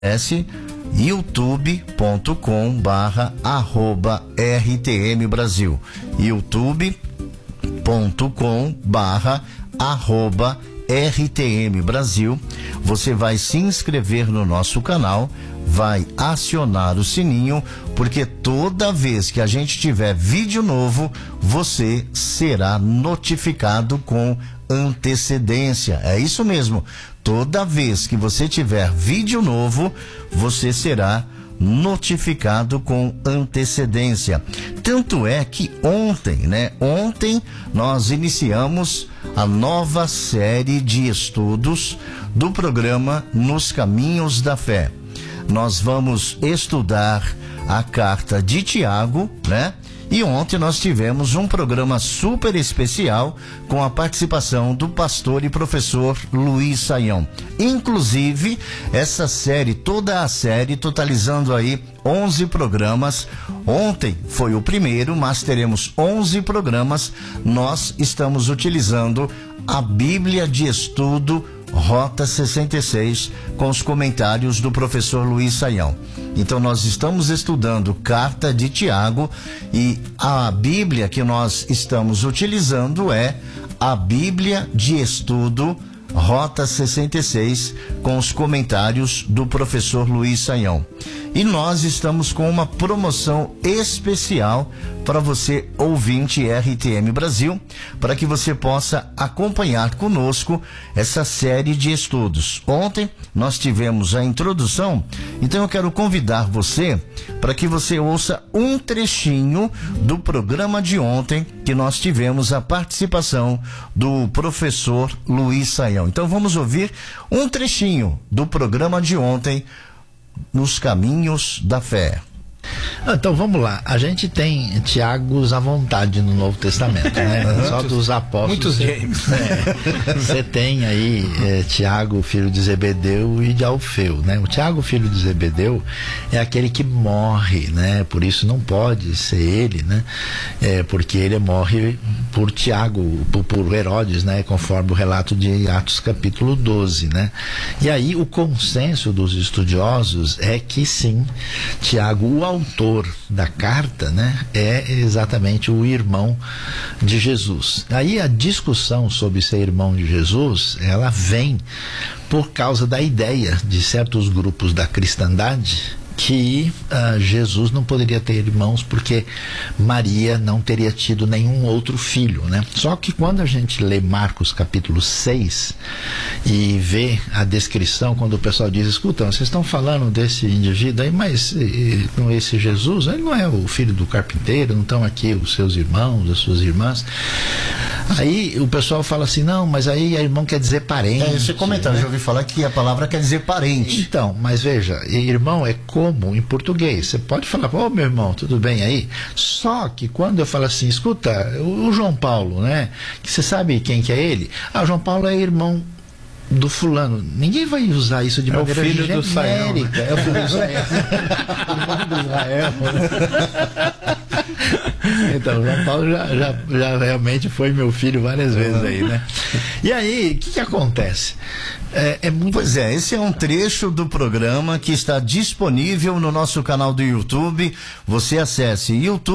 youtube.com/@RTM Brasil. youtube.com/RTM Brasil. Você vai se inscrever no nosso canal, vai acionar o sininho, porque toda vez que a gente tiver vídeo novo, você será notificado com antecedência. É isso mesmo. Toda vez que você tiver vídeo novo, você será notificado com antecedência. Tanto é que ontem nós iniciamos a nova série de estudos do programa Nos Caminhos da Fé. Nós vamos estudar a carta de Tiago, E ontem nós tivemos um programa super especial com a participação do pastor e professor Luiz Saião. Inclusive, essa série, toda a série, totalizando aí 11 programas. Ontem foi o primeiro, mas teremos 11 programas. Nós estamos utilizando a Bíblia de Estudo Rota 66, com os comentários do professor Luiz Saião. Então nós estamos estudando Carta de Tiago e a Bíblia que nós estamos utilizando é a Bíblia de Estudo Rota 66, com os comentários do professor Luiz Saião. E nós estamos com uma promoção especial para você, ouvinte RTM Brasil, para que você possa acompanhar conosco essa série de estudos. Ontem nós tivemos a introdução, então eu quero convidar você para que você ouça um trechinho do programa de ontem, que nós tivemos a participação do professor Luiz Saião. Então vamos ouvir um trechinho do programa de ontem, Nos Caminhos da Fé. Então vamos lá, a gente tem Tiagos à vontade no Novo Testamento, Só dos apóstolos. Muitos Você tem aí Tiago, filho de Zebedeu, e de Alfeu, O Tiago, filho de Zebedeu, é aquele que morre, Por isso não pode ser ele, Porque ele morre por Tiago, por Herodes, Conforme o relato de Atos capítulo 12, E aí o consenso dos estudiosos é que sim, Tiago, o autor da carta, é exatamente o irmão de Jesus. Aí a discussão sobre ser irmão de Jesus, ela vem por causa da ideia de certos grupos da cristandade que Jesus não poderia ter irmãos porque Maria não teria tido nenhum outro filho, Só que quando a gente lê Marcos capítulo 6 e vê a descrição, quando o pessoal diz, escuta, vocês estão falando desse indivíduo aí, mas com esse Jesus, ele não é o filho do carpinteiro, não estão aqui os seus irmãos, as suas irmãs. Aí o pessoal fala assim, não, mas aí irmão quer dizer parente. Esse comentário, já ouvi falar que a palavra quer dizer parente. Então, mas veja, irmão é como em português. Você pode falar, meu irmão, tudo bem aí? Só que quando eu falo assim, escuta, o João Paulo, que você sabe quem que é ele? O João Paulo é irmão do fulano. Ninguém vai usar isso de maneira genérica. É o filho do Israel. Irmão do Israel. Então, João Paulo já realmente foi meu filho várias vezes aí, E aí, o que acontece? Pois é, esse é um trecho do programa que está disponível no nosso canal do YouTube. Você acesse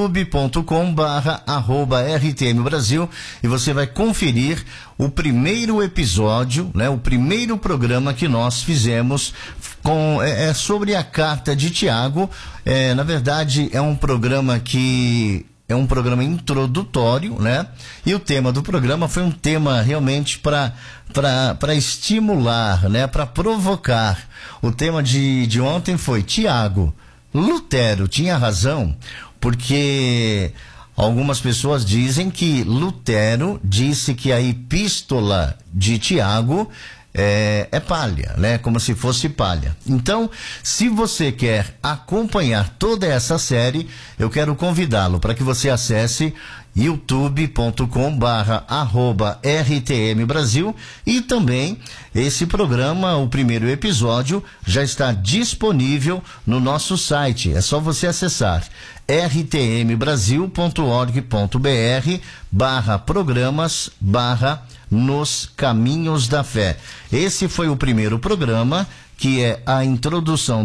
youtube.com/RTM Brasil e você vai conferir o primeiro episódio, o primeiro programa que nós fizemos sobre a carta de Tiago. Na verdade, é um programa introdutório, E o tema do programa foi um tema realmente para estimular, para provocar. O tema de ontem foi Tiago, Lutero tinha razão, porque algumas pessoas dizem que Lutero disse que a epístola de Tiago é palha, como se fosse palha. Então, se você quer acompanhar toda essa série, eu quero convidá-lo para que você acesse youtube.com/RTM Brasil, e também esse programa, o primeiro episódio, já está disponível no nosso site. É só você acessar rtmbrasil.org.br/programas/Nos Caminhos da Fé. Esse foi o primeiro programa que é a introdução